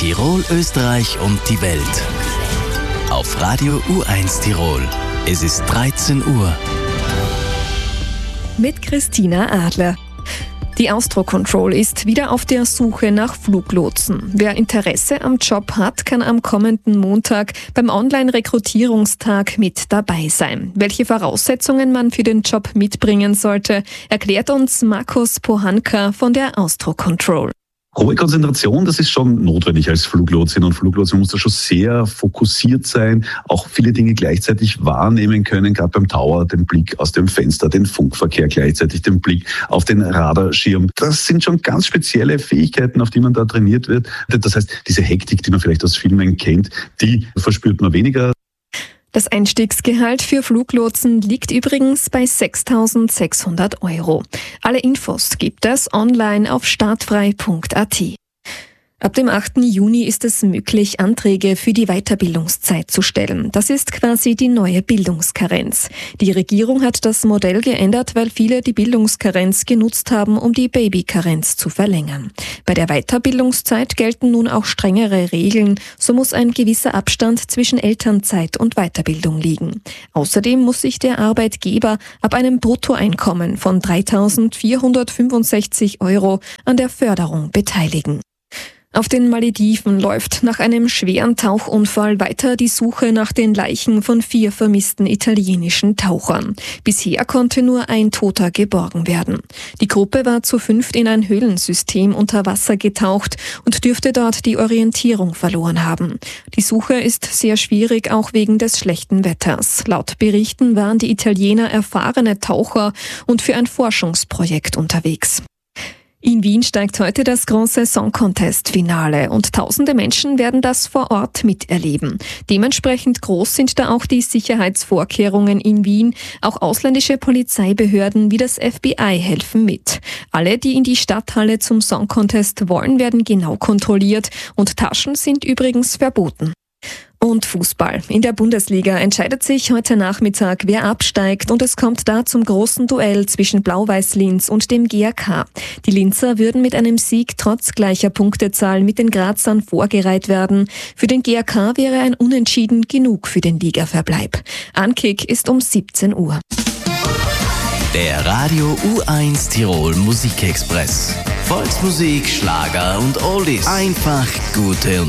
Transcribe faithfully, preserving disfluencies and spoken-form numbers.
Tirol, Österreich und die Welt. Auf Radio U eins Tirol. Es ist dreizehn Uhr. Mit Christina Adler. Die Austro Control ist wieder auf der Suche nach Fluglotsen. Wer Interesse am Job hat, kann am kommenden Montag beim Online-Rekrutierungstag mit dabei sein. Welche Voraussetzungen man für den Job mitbringen sollte, erklärt uns Markus Pohanka von der Austro Control. Hohe Konzentration, das ist schon notwendig als Fluglotsin und Fluglotsin. Man muss da schon sehr fokussiert sein, auch viele Dinge gleichzeitig wahrnehmen können, gerade beim Tower, den Blick aus dem Fenster, den Funkverkehr gleichzeitig, den Blick auf den Radarschirm. Das sind schon ganz spezielle Fähigkeiten, auf die man da trainiert wird. Das heißt, diese Hektik, die man vielleicht aus Filmen kennt, die verspürt man weniger. Das Einstiegsgehalt für Fluglotsen liegt übrigens bei sechstausendsechshundert Euro. Alle Infos gibt es online auf startfrei punkt a t. Ab dem achten Juni ist es möglich, Anträge für die Weiterbildungszeit zu stellen. Das ist quasi die neue Bildungskarenz. Die Regierung hat das Modell geändert, weil viele die Bildungskarenz genutzt haben, um die Babykarenz zu verlängern. Bei der Weiterbildungszeit gelten nun auch strengere Regeln. So muss ein gewisser Abstand zwischen Elternzeit und Weiterbildung liegen. Außerdem muss sich der Arbeitgeber ab einem Bruttoeinkommen von dreitausendvierhundertfünfundsechzig Euro an der Förderung beteiligen. Auf den Malediven läuft nach einem schweren Tauchunfall weiter die Suche nach den Leichen von vier vermissten italienischen Tauchern. Bisher konnte nur ein Toter geborgen werden. Die Gruppe war zu fünft in ein Höhlensystem unter Wasser getaucht und dürfte dort die Orientierung verloren haben. Die Suche ist sehr schwierig, auch wegen des schlechten Wetters. Laut Berichten waren die Italiener erfahrene Taucher und für ein Forschungsprojekt unterwegs. In Wien steigt heute das große Song Contest Finale und tausende Menschen werden das vor Ort miterleben. Dementsprechend groß sind da auch die Sicherheitsvorkehrungen in Wien. Auch ausländische Polizeibehörden wie das F B I helfen mit. Alle, die in die Stadthalle zum Song Contest wollen, werden genau kontrolliert und Taschen sind übrigens verboten. Und Fußball. In der Bundesliga entscheidet sich heute Nachmittag, wer absteigt und es kommt da zum großen Duell zwischen Blau-Weiß Linz und dem G A K. Die Linzer würden mit einem Sieg trotz gleicher Punktezahl mit den Grazern vorgereiht werden. Für den G A K wäre ein Unentschieden genug für den Ligaverbleib. Ankick ist um siebzehn Uhr. Der Radio U eins Tirol Musikexpress. Volksmusik, Schlager und Oldies. Einfach gute und